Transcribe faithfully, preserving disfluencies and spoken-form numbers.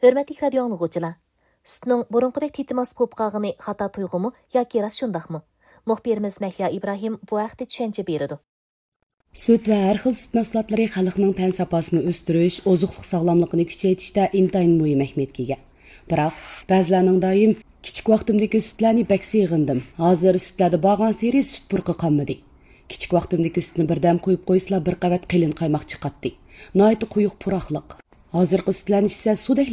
Hörmətli radio anlıqçılar, sütnün burunqidek tetimas bo'lib qolgani xata tuyg'umi yoki rost shundaqmi? Muxbirimiz Mahliyo Ibrohim bu haqda tushuncha beradi. Süt va har xil süt mahsulotlari xalqning tan safosini o'stirish, ozuqliq sog'lomligini kuchaytirishda intayin muhim ahamiyatga ega. Biroq ba'zilarning doim kichik vaqtimdagi sütlarni bak sig'indim. Hozir sütlarda borgan seri süt purqi qolmadi. Kichik vaqtimdagi sütni birdam qo'yib qo'ysizlar bir qavat qilin qaymoq chiqatdi. Noyati quyuq puroqliq. Hozirgi sütlarni ichsa sudek